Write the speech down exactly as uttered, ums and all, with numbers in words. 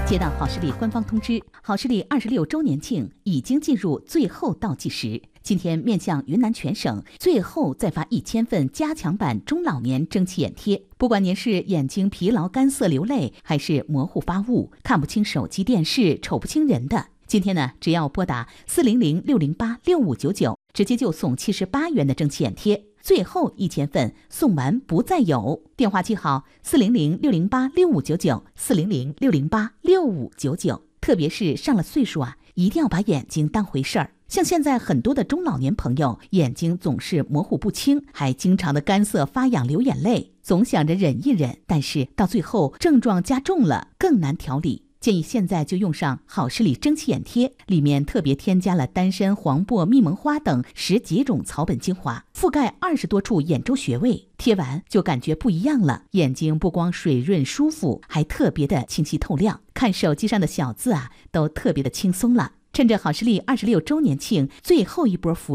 接到好视力官方通知，好视力二十六周年庆已经进入最后倒计时。今天面向云南全省，最后再发一千份加强版中老年蒸汽眼贴。不管您是眼睛疲劳、干涩、流泪，还是模糊发雾、看不清手机、电视、瞅不清人的，今天呢，只要拨打四零零六零八六五九九，直接就送七十八元的蒸汽眼贴。最后一千份送完不再有，电话记好四零零六零八六五九九，四零零六零八六五九九。特别是上了岁数啊，一定要把眼睛当回事儿。像现在很多的中老年朋友，眼睛总是模糊不清，还经常的干涩发痒流眼泪，总想着忍一忍，但是到最后症状加重了，更难调理。建议现在就用上好视力蒸汽眼贴，里面特别添加了丹参、黄柏、蜜蒙花等十几种草本精华，覆盖二十多处眼周穴位，贴完就感觉不一样了，眼睛不光水润舒服，还特别的清晰透亮，看手机上的小字啊，都特别的轻松了。趁着好视力二十六周年庆最后一波福利。